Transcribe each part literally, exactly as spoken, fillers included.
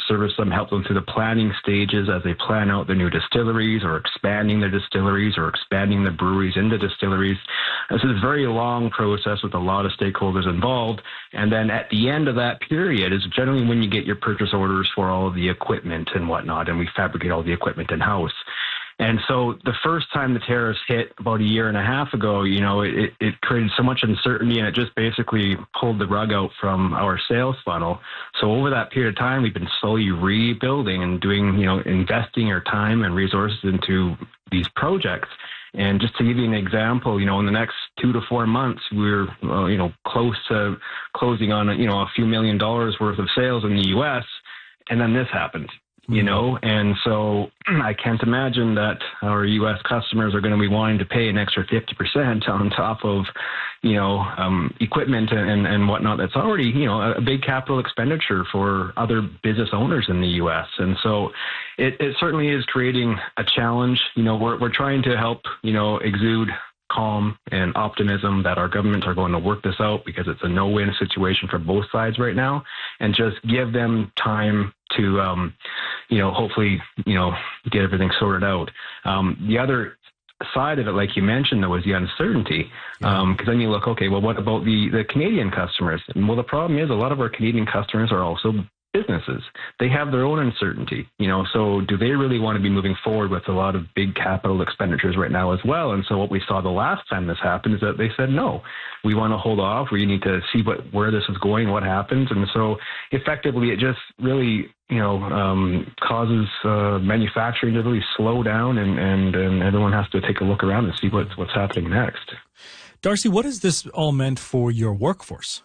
service them, help them through the planning stages as they plan out their new distilleries or expanding their distilleries or expanding the breweries into distilleries. This is a very long process with a lot of stakeholders involved. And then at the end of that period is generally when you get your purchase orders for all of the equipment and whatnot, and we fabricate all the equipment in-house. And so the first time the tariffs hit about a year and a half ago, you know, it, it created so much uncertainty, and it just basically pulled the rug out from our sales funnel. So over that period of time, we've been slowly rebuilding and doing, you know, investing our time and resources into these projects. And just to give you an example, you know, in the next two to four months, we're, uh, you know, close to closing on, you know, a few million dollars worth of sales in the U S, and then this happened. You know, and so I can't imagine that our U S customers are going to be wanting to pay an extra fifty percent on top of, you know, um, equipment and, and whatnot. That's already, you know, a big capital expenditure for other business owners in the U S. And so it, it certainly is creating a challenge. You know, we're, we're trying to help, you know, exude calm and optimism that our governments are going to work this out, because it's a no-win situation for both sides right now, and just give them time to, um, you know, hopefully, you know, get everything sorted out. Um, the other side of it, like you mentioned, though, is the uncertainty. Because um, then you look, okay, well, what about the, the Canadian customers? And, well, the problem is a lot of our Canadian customers are also businesses. They have their own uncertainty, you know, so do they really want to be moving forward with a lot of big capital expenditures right now as well? And so what we saw the last time this happened is that they said, no, we want to hold off. We need to see what, where this is going, what happens. And so effectively, it just really, you know, um, causes uh, manufacturing to really slow down, and, and, and everyone has to take a look around and see what's, what's happening next. Darcy, what has this all meant for your workforce?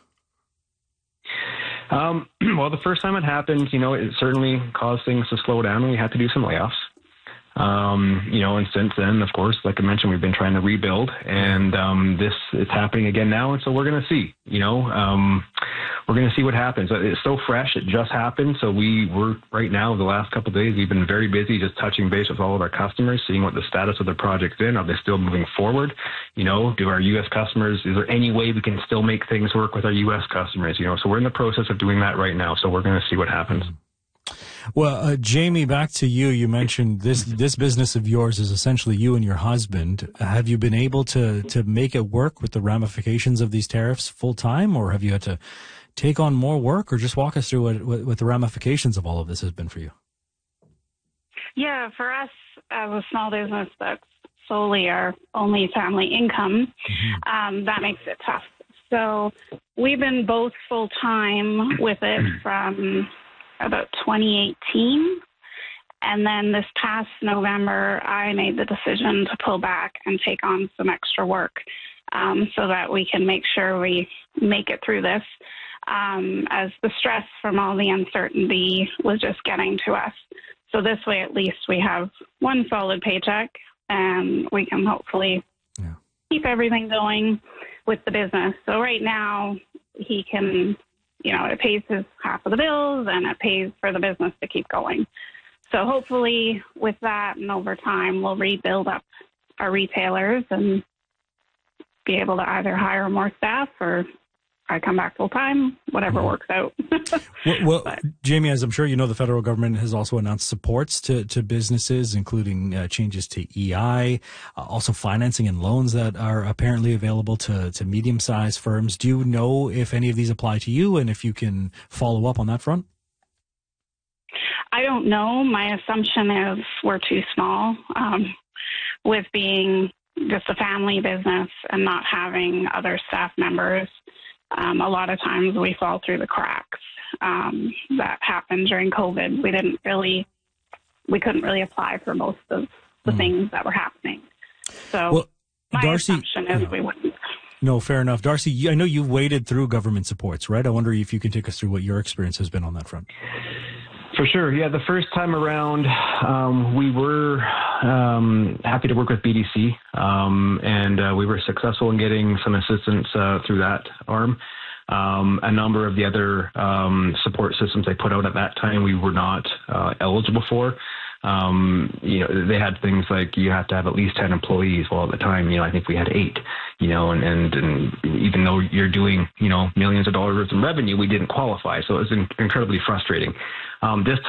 Um, well, the first time it happened, you know, it certainly caused things to slow down, and we had to do some layoffs. Um, you know, and since then, of course, like I mentioned, we've been trying to rebuild, and um, this is happening again now. And so we're going to see, you know, um, we're going to see what happens. It's so fresh. It just happened. So we were right now, the last couple of days, we've been very busy just touching base with all of our customers, seeing what the status of their project's in. Are they still moving forward? You know, do our U S customers, is there any way we can still make things work with our U S customers? You know, so we're in the process of doing that right now. So we're going to see what happens. Well, uh, Jamie, back to you. You mentioned this this business of yours is essentially you and your husband. Have you been able to to make it work with the ramifications of these tariffs full time, or have you had to take on more work, or just walk us through what, what, what the ramifications of all of this has been for you? Yeah, for us as a small business that's solely our only family income, mm-hmm. um, that makes it tough. So we've been both full time with it from about twenty eighteen. And then this past November, I made the decision to pull back and take on some extra work um, so that we can make sure we make it through this, um, as the stress from all the uncertainty was just getting to us. So this way, at least we have one solid paycheck, and we can hopefully yeah. keep everything going with the business. So right now, he can... You know, it pays his half of the bills, and it pays for the business to keep going. So hopefully with that and over time, we'll rebuild up our retailers and be able to either hire more staff or I come back full time, whatever mm-hmm. works out. well, well Jamie, as I'm sure you know, the federal government has also announced supports to, to businesses, including uh, changes to E I, uh, also financing and loans that are apparently available to, to medium-sized firms. Do you know if any of these apply to you, and if you can follow up on that front? I don't know. My assumption is we're too small, um, with being just a family business and not having other staff members. Um, a lot of times we fall through the cracks. Um, that happened during COVID. We didn't really, we couldn't really apply for most of the mm. things that were happening. So well, my Darcy, assumption is yeah. we wouldn't. No, fair enough. Darcy, I know you've waded through government supports, right? I wonder if you can take us through what your experience has been on that front. For sure. Yeah, the first time around, um, we were um, happy to work with B D C, um, and uh, we were successful in getting some assistance uh, through that arm. Um, a number of the other um, support systems they put out at that time, we were not uh, eligible for. Um, you know, they had things like you have to have at least ten employees. Well, at the time, you know, I think we had eight, you know, and, and, and even though you're doing, you know, millions of dollars worth of revenue, we didn't qualify. So it was in- incredibly frustrating. Um, this